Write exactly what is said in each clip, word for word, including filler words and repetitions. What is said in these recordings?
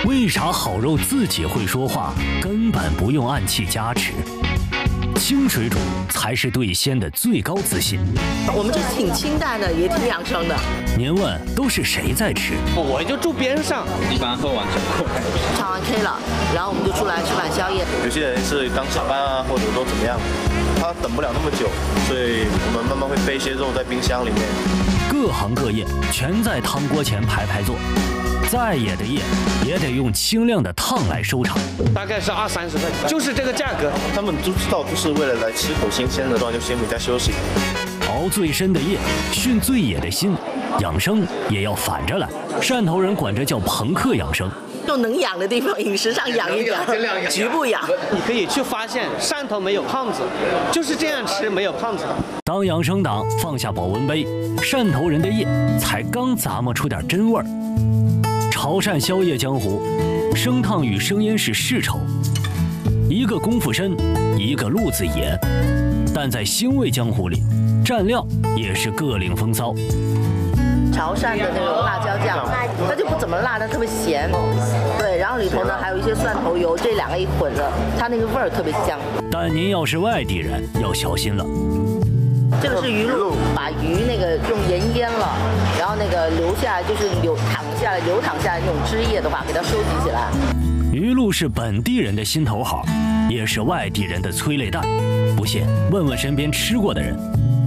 为啥好肉自己会说话，根本不用暗器加持？清水煮才是对鲜的最高自信。 我们这挺清淡的，也挺养生的。 您问都是谁在吃？ 我就住边上， 一般喝完就过来。 唱完 K 了，然后我们就出来吃晚宵夜。 有些人是刚下班啊，或者说怎么样，他等不了那么久，所以我们慢慢会备一些肉在冰箱里面。 各行各业全在汤锅前排排坐。再野的业也得用清亮的烫来收场， 大概是二三十份，就是这个价格。 他们都知道，就是为了来吃口新鲜的，不然就先回家休息。 熬最深的夜，训最野的心，养生也要反着来。汕头人管这叫朋克养生， 就能养的地方，饮食上养一点，局部养。 你可以去发现，汕头没有胖子，就是这样吃没有胖子。 当养生党放下保温杯，汕头人的夜才刚咂摸出点真味儿。潮汕宵夜江湖，生烫与生腌是世仇，一个功夫深，一个路子野，但在腥味江湖里，蘸料也是各领风骚。 潮汕的那种辣椒酱，它就不怎么辣，但特别咸，对，然后里头呢还有一些蒜头油，这两个一混了，它那个味儿特别香。 但您要是外地人，要小心了。 这个是鱼露，把鱼那个用盐腌了，然后那个留下来就是流淌下来、流淌下来那种汁液的话，给它收集起来。 鱼露是本地人的心头好，也是外地人的催泪弹。不信，问问身边吃过的人。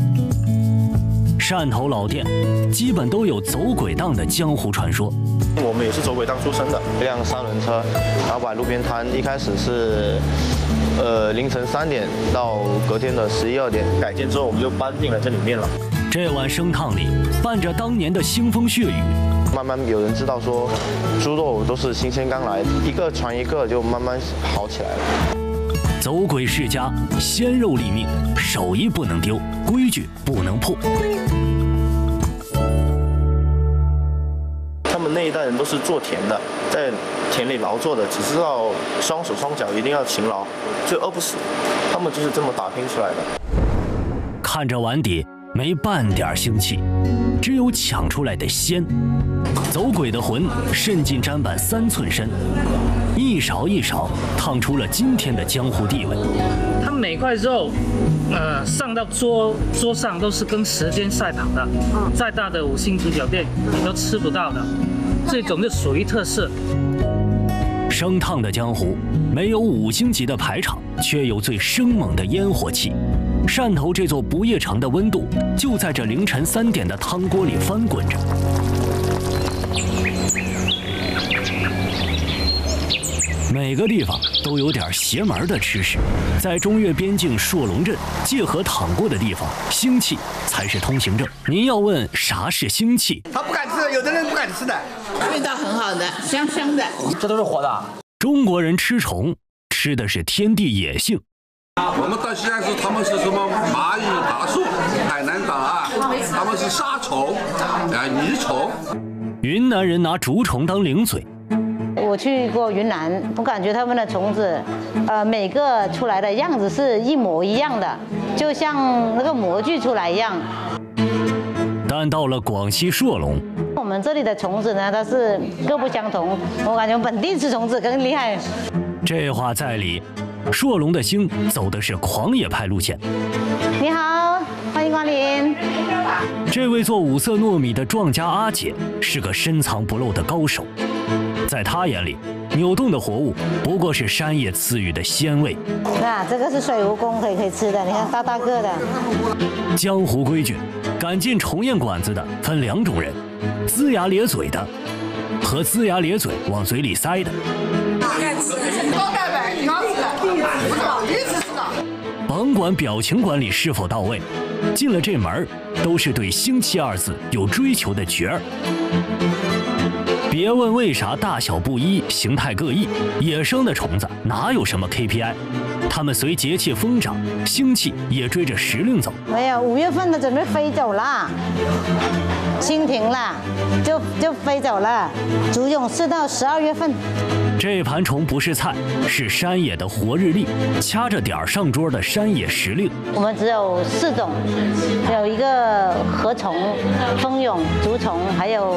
汕头老店基本都有走鬼档的江湖传说。 我们也是走鬼档出身的，一辆三轮车，然后摆路边摊，一开始是。呃，凌晨三点到隔天的十一二点，改建之后我们就搬进了这里面了。 这碗生烫里伴着当年的腥风血雨， 慢慢有人知道说，猪肉都是新鲜刚来，一个传一个就慢慢好起来了。 走鬼世家，鲜肉立命，手艺不能丢，规矩不能破。 他们那一代人都是做田的，在田里劳作的，只知道双手双脚一定要勤劳，就饿不死。他们就是这么打拼出来的。 看着碗底没半点腥气，只有抢出来的鲜。走鬼的魂渗进砧板三寸深，一勺一勺烫出了今天的江湖地位。 它每块肉，呃，上到桌桌上都是跟时间赛跑的，再大的五星级酒店你都吃不到的，这种就属于特色。 生烫的江湖没有五星级的排场，却有最生猛的烟火气。汕头这座不夜城的温度就在这凌晨三点的汤锅里翻滚着。每个地方都有点邪门的吃食，在中越边境朔龙镇界河淌过的地方，腥气才是通行证。您要问啥是腥气， 他不敢吃，有的人不敢吃的。 味道很好的，香香的。 这都是活的。 中国人吃虫，吃的是天地野性。 我们到西安市，他们是什么蚂蚁、爬树；海南岛啊，他们是沙虫，啊泥虫。 云南人拿竹虫当零嘴。 我去过云南，我感觉他们的虫子，呃，每个出来的样子是一模一样的，就像那个模具出来一样。 但到了广西朔龙， 我们这里的虫子呢，它是各不相同。我感觉本地吃虫子更厉害。 这话在理，朔龙的星走的是狂野派路线。 你好，欢迎光临。 这位做五色糯米的壮家阿姐是个深藏不露的高手。在他眼里，扭动的活物不过是山野赐予的鲜味。 那这个是水蜈蚣，可以可以吃的，你看大大个的。 江湖规矩，敢进虫宴馆子的分两种人：龇牙咧嘴的和龇牙咧嘴往嘴里塞的。 高蛋白，刚吃的，不知道，第一次吃的。 甭管表情管理是否到位，进了这门都是对腥气二字有追求的角儿。别问为啥大小不一，形态各异，野生的虫子哪有什么 K P I？ 它们随节气疯长，腥气也追着时令走。 没有，五月份的准备飞走了，蜻蜓了，就就飞走了。竹蛹是到十二月份。 这盘虫不是菜，是山野的活日历，掐着点儿上桌的山野时令。 我们只有四种，有一个禾虫、蜂蛹、竹虫，还有。